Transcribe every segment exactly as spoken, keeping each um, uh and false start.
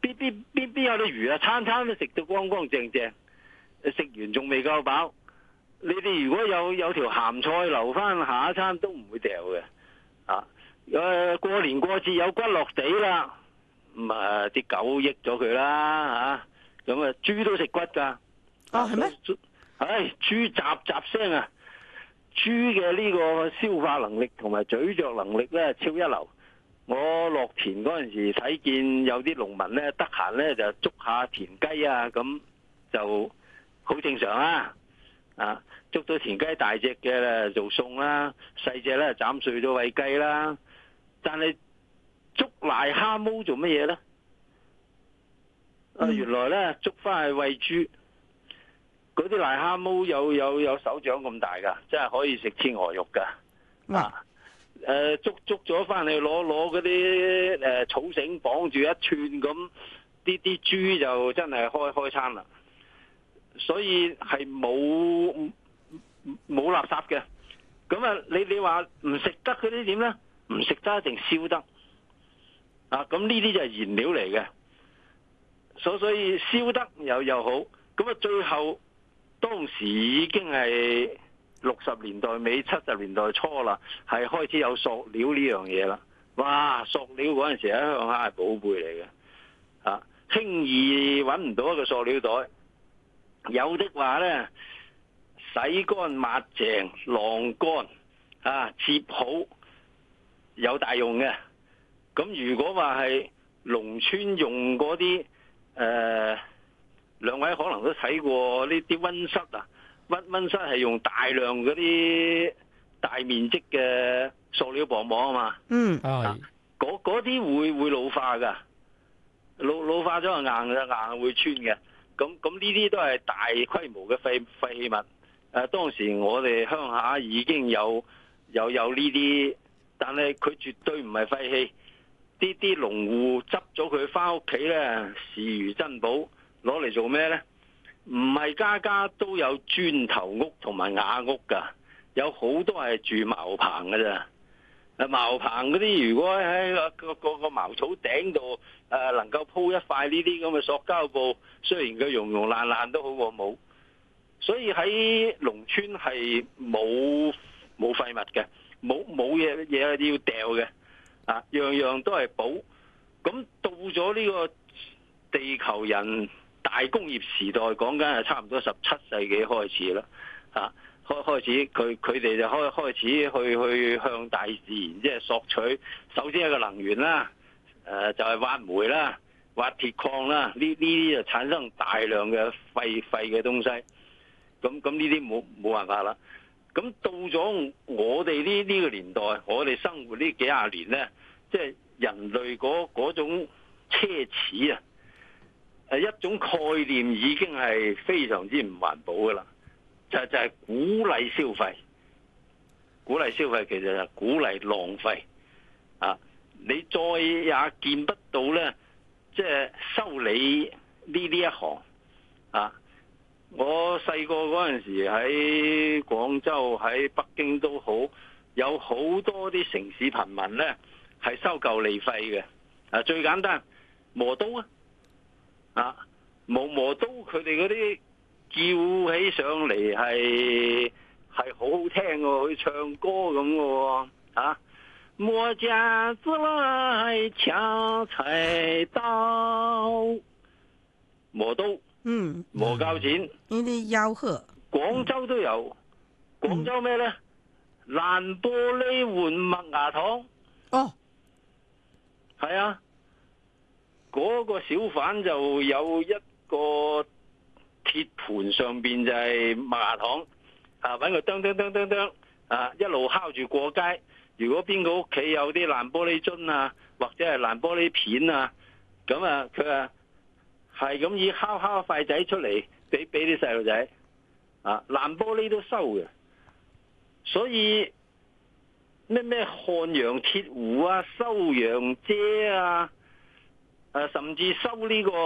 邊邊邊邊有啲魚啊？餐餐都食到光光淨淨，食完仲未夠飽。你哋如果有有條鹹菜留翻下一餐都唔會掉嘅。啊，誒過年過節有骨落地啦，咁啊啲狗益咗佢啦嚇，咁啊豬都食骨㗎。 哦，係咩？ 唉，豬雜雜聲啊！豬嘅呢個消化能力同埋咀嚼能力咧超一流。我落田嗰陣時睇見有啲農民咧得閒咧就捉下田雞啊，咁就好正常啦。啊，捉到田雞大隻嘅咧做餸啦，細隻咧斬碎咗餵雞啦。但係捉癩蝦毛做乜嘢咧？啊，原來咧捉翻去餵豬。嗰啲癩蝦毛有有有手掌咁大噶，真係可以食天鵝肉噶。啊，誒、呃、捉捉咗翻去攞攞嗰啲誒草繩綁住一串咁，啲啲豬就真係開開餐啦。所以係冇冇垃圾嘅。咁啊，你你話唔食得嗰啲點咧？唔食得一定燒得。啊，咁呢啲就係燃料嚟嘅。所所以燒得又又好。咁啊，最後。當時已經係六十年代尾、七十年代初啦，係開始有塑料呢樣嘢啦。哇！塑料嗰陣時喺鄉下係寶貝嚟嘅，啊，輕易揾唔到一個塑料袋。有的話呢，洗乾抹淨、晾乾啊，摺好有大用嘅。咁如果話係農村用嗰啲誒。呃兩位可能都睇過呢啲溫室啊，溫溫室係用大量嗰啲大面積嘅塑料薄膜啊嘛。 嗯， 係。嗰嗰啲會會老化㗎，老老化咗就硬嘅，硬會穿嘅。咁咁呢啲都係大規模嘅廢廢棄物。誒，當時我哋鄉下已經有有有呢啲，但係佢絕對唔係廢棄。啲啲農戶執咗佢翻屋企咧，視如珍寶。攞嚟做咩呢？唔係家家都有磚頭屋同埋瓦屋噶，有好多係住茅棚噶咋。誒，茅棚嗰啲如果喺個個個茅草頂度誒，能夠鋪一塊呢啲咁嘅塑膠布，雖然佢溶溶爛爛都好過冇。所以喺農村係冇冇廢物嘅，冇冇嘢嘢要掉嘅，啊，樣樣都係寶。咁到咗呢個地球人大工業時代，講緊係差唔多十七世紀開始啦，啊，開開始佢佢哋就開開始去去向大自然即係索取，首先一個能源啦，誒、呃、就係、是、挖煤啦、挖鐵礦啦，呢呢啲就產生大量嘅廢廢嘅東西，咁咁呢啲冇冇辦法啦。咁到咗我哋呢呢個年代，我哋生活呢幾廿年咧，即係人類嗰嗰種奢侈啊！誒，一種概念已經係非常之唔環保噶啦，就就係鼓勵消費，鼓勵消費其實係鼓勵浪費啊！你再也見不到咧，即係修理呢呢一行啊！我細個嗰陣時喺廣州、喺北京都好，有好多啲城市貧民咧係收舊利費嘅啊！最簡單磨刀啊！啊，磨磨刀佢哋嗰啲叫起上嚟係係好好聽嘅，好似唱歌咁嘅。啊，磨家子來搶菜刀，磨刀， 嗯， 磨鉸剪， 呢啲吆喝， 廣州都有。廣州咩咧？爛玻璃換麥芽糖。 哦， 係啊。嗰個小販就有一個鐵盤上邊就係麥芽糖，啊揾個叮叮叮叮叮，啊一路敲住過街。如果邊個屋企有啲爛玻璃樽啊，或者係爛玻璃片啊，咁啊佢啊係咁以敲敲塊仔出嚟俾俾啲細路仔，啊爛玻璃都收嘅。所以咩咩漢陽鐵壺啊、收陽遮啊。誒，甚至收呢、這個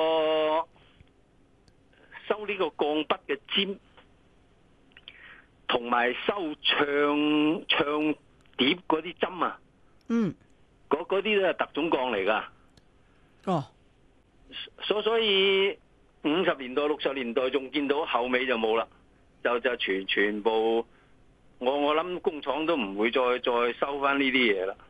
收呢個鋼筆嘅尖，同埋收唱唱碟嗰啲針啊， 嗯， 嗰啲都係特種鋼嚟噶。 哦， 所所以五十年代、六十年代仲見到，後尾就冇啦，就就全全部，我我諗工廠都唔會再再收翻呢啲嘢啦。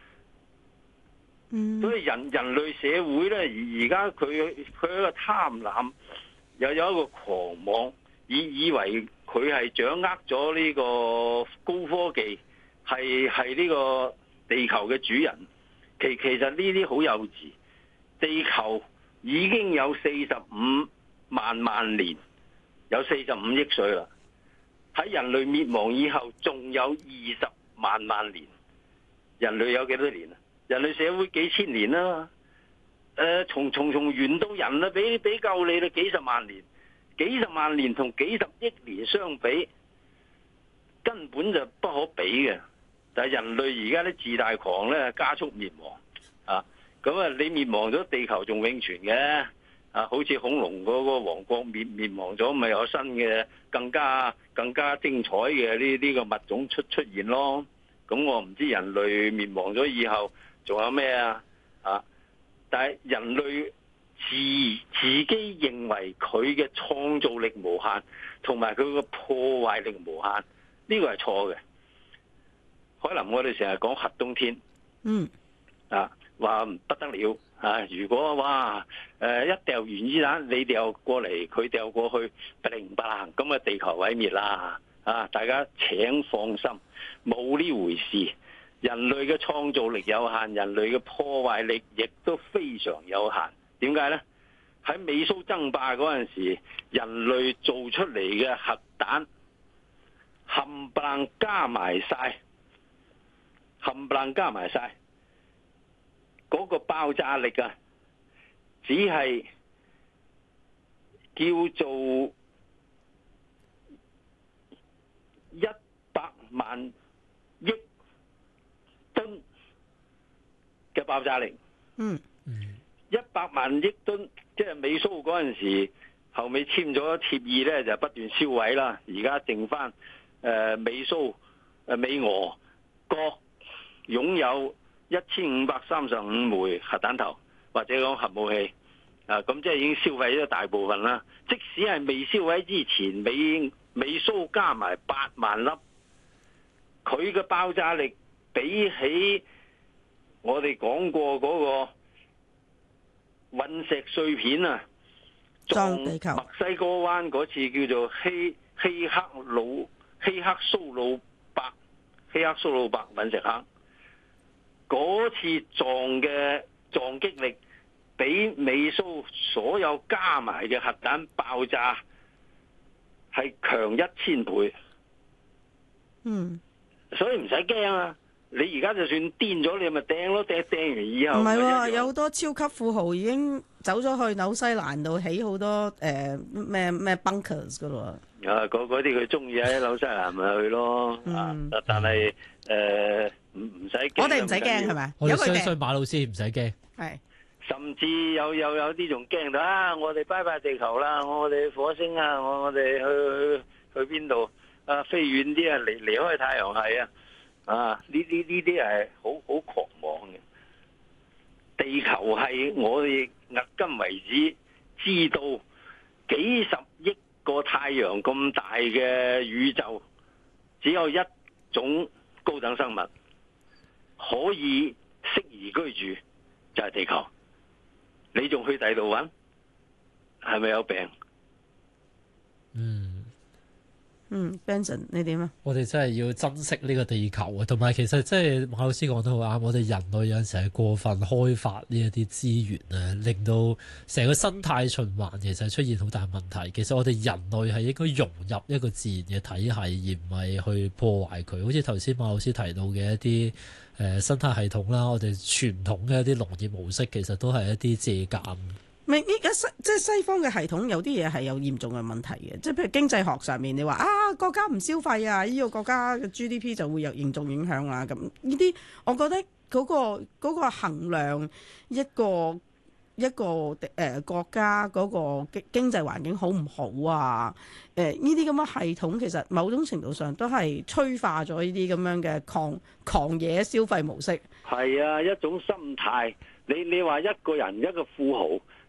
嗯， 所以人人類社會咧，而而家佢佢一個貪婪，又有一個狂妄，以以為佢係掌握咗呢個高科技，係係呢個地球嘅主人。其其實呢啲好幼稚，地球已經有四十五萬萬年，有四十五億歲啦。喺人類滅亡以後，仲有二十萬萬年。人類有幾多年啊？人類社會幾千年啦。誒、呃，從從從猿到人啦，比比夠你啦，幾十萬年，幾十萬年同幾十億年相比，根本就不可比嘅。但係人類而家啲自大狂咧，加速滅亡啊！咁啊，你滅亡咗，地球仲永存嘅啊！好似恐龍嗰個王國滅滅亡咗，咪有新嘅更加更加精彩嘅呢呢個物種出出現咯。咁我唔知人類滅亡咗以後仲有咩啊？啊！但係人類自自己認為佢嘅創造力無限，同埋佢個破壞力無限，呢個係錯嘅。可能我哋成日講核冬天， 嗯， 啊，話不得了啊！如果哇誒一掉原子彈，你掉過嚟，佢掉過去，不靈不靈，咁啊地球毀滅啦！啊，大家請放心，冇呢回事。人類嘅創造力有限，人類嘅破壞力亦都非常有限。點解呢？喺美蘇爭霸嗰陣時，人類做出嚟嘅核彈冚唪唥加埋晒。冚唪唥加埋晒，嗰個爆炸力啊，只係叫做一百萬億噸嘅爆炸力。 嗯， 一百萬億噸，即係美蘇嗰陣時，後尾簽咗協議咧，就不斷銷毀啦。而家剩翻誒美蘇誒美俄各擁有一千五百三十五枚核彈頭，或者講核武器，啊，咁即係已經銷毀咗大部分啦。即使係未銷毀之前，美美蘇加埋八萬粒，佢嘅爆炸力比起我哋講過嗰個隕石碎片啊， 撞地球墨西哥灣嗰次叫做希希克魯希克蘇魯伯希克蘇魯伯隕石坑。嗰次撞嘅撞擊力比美蘇所有加埋嘅核彈爆炸係強一千倍。 嗯， 所以唔使驚啊！你而家就算癲咗，你咪掟咯，掟掟完以後唔係喎， 咪一樣。 有好多超級富豪已經走咗去紐西蘭度起好多誒咩咩 bunkers 噶咯。 啊，嗰嗰啲佢中意喺紐西蘭咪去咯。 嗯、 啊，但係誒唔唔使驚。 我哋唔使驚係咪？ 我哋相有佢哋信馬老師唔使驚。 係。 甚至有有有啲仲驚到啊！我哋拜拜地球啦，我哋去火星啊，我我哋去去去邊度啊？飛遠啲啊，離離開太陽系啊！啊，呢啲呢啲係好好狂妄嘅。地球係我哋迄今為止知道幾十億個太陽咁大嘅宇宙，只有一種高等生物可以適宜居住，就係地球。你仲去第二度揾？係咪有病？ 嗯嗯 Benson 你點啊？ 我哋真係要珍惜呢個地球啊，同埋其實即係馬老師講得好啱，我哋人類有陣時係過分開發呢一啲資源啊，令到成個生態循環其實出現好大問題。其實我哋人類係應該融入一個自然嘅體系，而唔係去破壞佢。好似頭先馬老師提到嘅一啲誒、呃、生態系統啦，我哋傳統嘅一啲農業模式其實都係一啲借鑑。 咪依家西即係西方嘅系統有啲嘢係有嚴重嘅問題嘅，即係譬如經濟學上面，你話啊國家唔消費啊，呢個國家嘅 G D P 就會有嚴重影響啊。咁呢啲我覺得嗰個嗰個衡量一個一個誒國家嗰個經經濟環境好唔好啊？誒呢啲咁嘅系統其實某種程度上都係催化咗呢啲咁樣嘅狂狂野消費模式。 係啊，一種心態。你你話一個人一個富豪，